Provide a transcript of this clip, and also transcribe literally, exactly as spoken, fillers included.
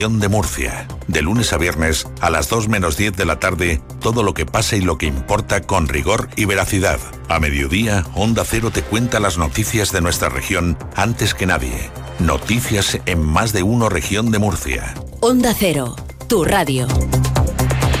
de Murcia. De lunes a viernes, a las dos menos diez de la tarde, todo lo que pasa y lo que importa con rigor y veracidad. A mediodía, Onda Cero te cuenta las noticias de nuestra región antes que nadie. Noticias en Más de Uno Región de Murcia. Onda Cero, tu radio.